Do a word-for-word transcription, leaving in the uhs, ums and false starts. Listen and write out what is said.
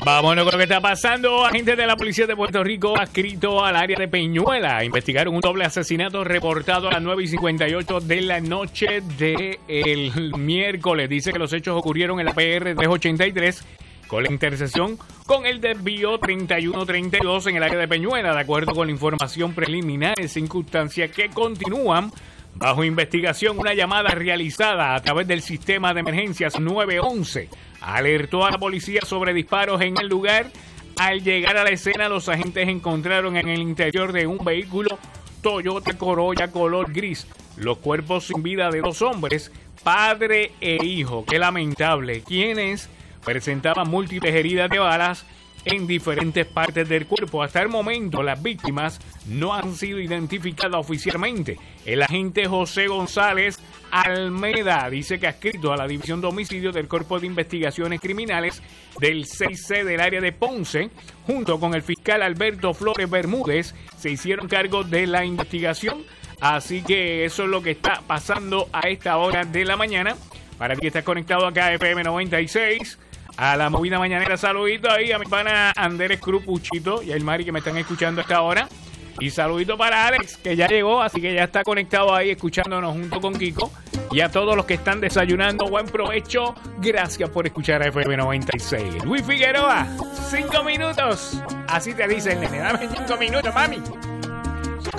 Vámonos con lo que está pasando. Agentes de la Policía de Puerto Rico adscrito al área de Peñuela investigaron un doble asesinato reportado a las nueve y cincuenta y ocho de la noche del miércoles. Dice que los hechos ocurrieron en la P R trescientos ochenta y tres con la intersección con el desvío treinta y uno treinta y dos en el área de Peñuela. De acuerdo con la información preliminar, en circunstancias que continúan bajo investigación, una llamada realizada a través del sistema de emergencias nueve once alertó a la policía sobre disparos en el lugar. Al llegar a la escena, los agentes encontraron en el interior de un vehículo Toyota Corolla color gris los cuerpos sin vida de dos hombres, padre e hijo. Qué lamentable, quienes presentaban múltiples heridas de balas en diferentes partes del cuerpo. Hasta el momento, las víctimas no han sido identificadas oficialmente. El agente José González Almeda dice que adscrito a la División de Homicidios del Cuerpo de Investigaciones Criminales del seis C del área de Ponce, junto con el fiscal Alberto Flores Bermúdez, se hicieron cargo de la investigación. Así que eso es lo que está pasando a esta hora de la mañana. Para ti que estás conectado acá a F M noventa y seis, a la movida mañanera, saludito ahí a mi pana Andrés Cruz Puchito y a El Mari que me están escuchando hasta ahora. Y saludito para Alex, que ya llegó, así que ya está conectado ahí escuchándonos junto con Kiko. Y a todos los que están desayunando, buen provecho. Gracias por escuchar a F M noventa y seis. Luis Figueroa, cinco minutos. Así te dice el nene, dame cinco minutos, mami.